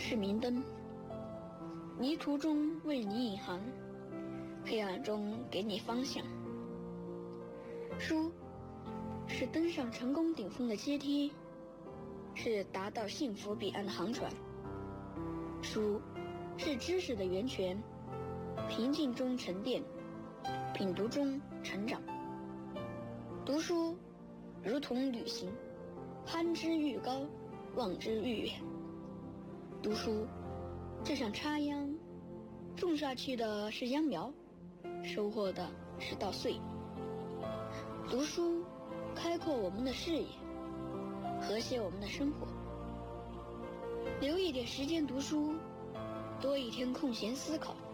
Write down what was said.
是明灯，迷途中为你引航，黑暗中给你方向。书是登上成功顶峰的阶梯，是达到幸福彼岸的航船。书是知识的源泉，平静中沉淀，品读中成长。读书如同旅行，攀之愈高，望之愈远。读书就像插秧，种下去的是秧苗，收获的是稻穗。读书开阔我们的视野，和谐我们的生活。留一点时间读书，多一天空闲思考。